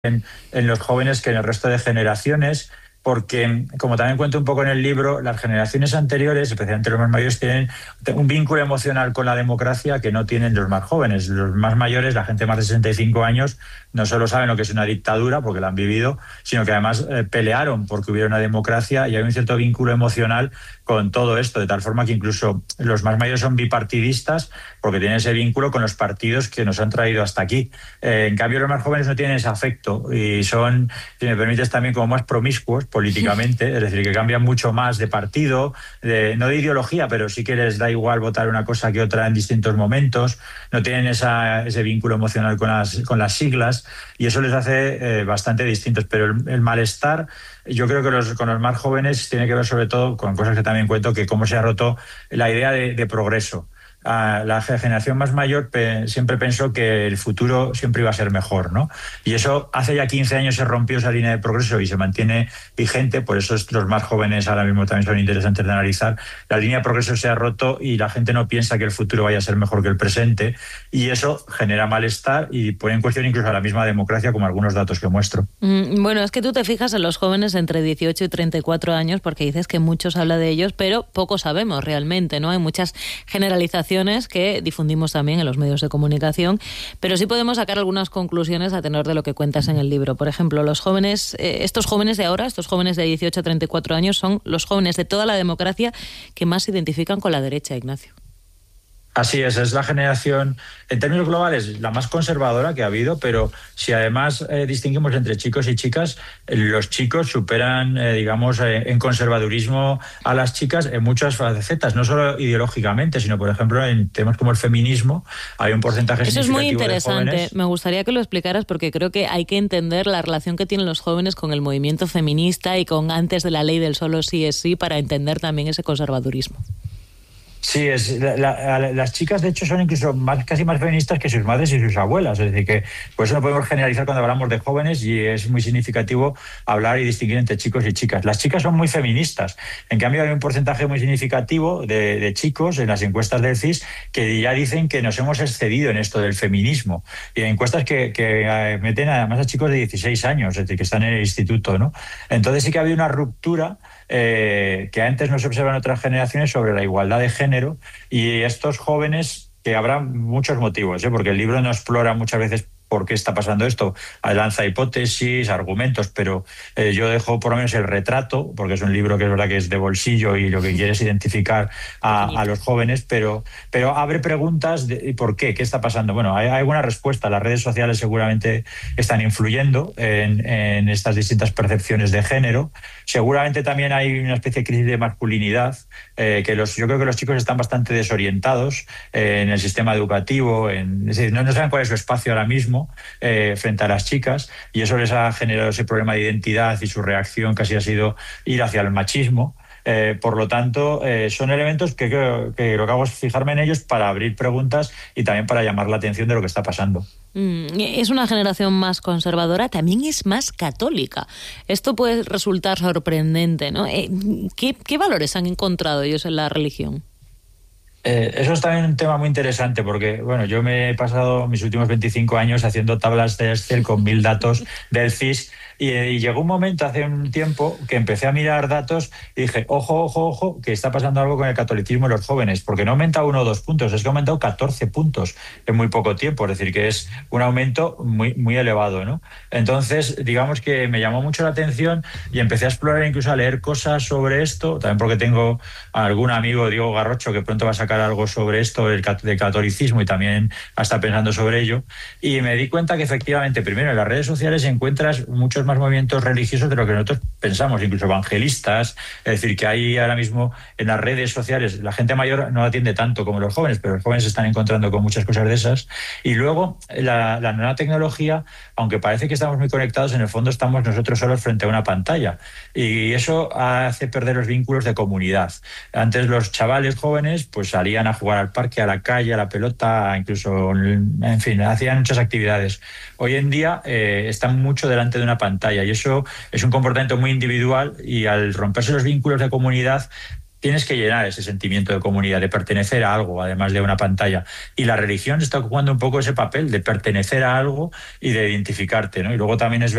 en los jóvenes que en el resto de generaciones, porque, como también cuento un poco en el libro, las generaciones anteriores, especialmente los más mayores, tienen un vínculo emocional con la democracia que no tienen los más jóvenes. Los más mayores, la gente más de 65 años, no solo saben lo que es una dictadura, porque la han vivido, sino que además pelearon porque hubiera una democracia y hay un cierto vínculo emocional con todo esto, de tal forma que incluso los más mayores son bipartidistas porque tienen ese vínculo con los partidos que nos han traído hasta aquí. En cambio, los más jóvenes no tienen ese afecto y son, si me permites, también como más promiscuos políticamente, es decir, que cambian mucho más de partido, no de ideología, pero sí que les da igual votar una cosa que otra en distintos momentos, no tienen ese vínculo emocional con las siglas y eso les hace bastante distintos. Pero el malestar, yo creo que con los más jóvenes tiene que ver sobre todo con cosas que también cuento, que cómo se ha roto la idea de progreso. La generación más mayor siempre pensó que el futuro siempre iba a ser mejor, ¿no? Y eso hace ya 15 años se rompió esa línea de progreso y se mantiene vigente, por eso los más jóvenes ahora mismo también son interesantes de analizar. La línea de progreso se ha roto y la gente no piensa que el futuro vaya a ser mejor que el presente y eso genera malestar y pone en cuestión incluso a la misma democracia, como algunos datos que muestro. Bueno, es que tú te fijas en los jóvenes entre 18 y 34 años porque dices que muchos hablan de ellos, pero poco sabemos realmente, ¿no? Hay muchas generalizaciones que difundimos también en los medios de comunicación, pero sí podemos sacar algunas conclusiones a tenor de lo que cuentas en el libro. Por ejemplo, los jóvenes, estos jóvenes de ahora, estos jóvenes de 18 a 34 años, son los jóvenes de toda la democracia que más se identifican con la derecha, Ignacio. Así es la generación, en términos globales, la más conservadora que ha habido, pero si además distinguimos entre chicos y chicas, los chicos superan, en conservadurismo a las chicas en muchas facetas, no solo ideológicamente, sino, por ejemplo, en temas como el feminismo, hay un porcentaje significativo. Eso es muy interesante. De jóvenes. Me gustaría que lo explicaras porque creo que hay que entender la relación que tienen los jóvenes con el movimiento feminista y con antes de la ley del solo sí es sí, para entender también ese conservadurismo. Sí, las chicas de hecho son incluso casi más feministas que sus madres y sus abuelas, es decir, que por eso no podemos generalizar cuando hablamos de jóvenes y es muy significativo hablar y distinguir entre chicos y chicas. Las chicas son muy feministas, en cambio hay un porcentaje muy significativo de chicos en las encuestas del CIS que ya dicen que nos hemos excedido en esto del feminismo y encuestas que meten además a chicos de 16 años, es decir, que están en el instituto, ¿no? Entonces sí que ha habido una ruptura que antes no se observa en otras generaciones sobre la igualdad de género y estos jóvenes, que habrá muchos motivos, porque el libro no explora muchas veces por qué está pasando esto, lanza hipótesis, argumentos, pero yo dejo por lo menos el retrato, porque es un libro que es verdad que es de bolsillo y lo que quiere es identificar a los jóvenes, pero abre preguntas de ¿por qué? ¿Qué está pasando? Bueno, hay alguna respuesta. Las redes sociales seguramente están influyendo en estas distintas percepciones de género. Seguramente también hay una especie de crisis de masculinidad, yo creo que los chicos están bastante desorientados en el sistema educativo, es decir, no saben cuál es su espacio ahora mismo frente a las chicas y eso les ha generado ese problema de identidad y su reacción casi ha sido ir hacia el machismo. Por lo tanto, son elementos que lo que hago es fijarme en ellos para abrir preguntas y también para llamar la atención de lo que está pasando. Es una generación más conservadora, también es más católica. Esto puede resultar sorprendente, ¿no? ¿Qué valores han encontrado ellos en la religión? Eso es también un tema muy interesante porque, bueno, yo me he pasado mis últimos 25 años haciendo tablas de Excel con 1000 datos del CIS y llegó un momento hace un tiempo que empecé a mirar datos y dije, ojo, que está pasando algo con el catolicismo y los jóvenes, porque no ha aumentado 1 o 2 puntos, es que ha aumentado 14 puntos en muy poco tiempo, es decir, que es un aumento muy, muy elevado, ¿no? Entonces, digamos que me llamó mucho la atención y empecé a explorar, incluso a leer cosas sobre esto, también porque tengo algún amigo, Diego Garrocho, que pronto va a sacar algo sobre esto del catolicismo y también está pensando sobre ello, y me di cuenta que efectivamente, primero, en las redes sociales encuentras muchos más movimientos religiosos de lo que nosotros pensamos, incluso evangelistas, es decir, que hay ahora mismo en las redes sociales, la gente mayor no atiende tanto como los jóvenes, pero los jóvenes se están encontrando con muchas cosas de esas, y luego la nueva tecnología, aunque parece que estamos muy conectados, en el fondo estamos nosotros solos frente a una pantalla, y eso hace perder los vínculos de comunidad. Antes los chavales jóvenes pues salían a jugar al parque, a la calle, a la pelota, incluso, en fin, hacían muchas actividades. Hoy en día están mucho delante de una pantalla y eso es un comportamiento muy individual y al romperse los vínculos de comunidad tienes que llenar ese sentimiento de comunidad, de pertenecer a algo, además de una pantalla. Y la religión está ocupando un poco ese papel de pertenecer a algo y de identificarte, ¿no? Y luego también es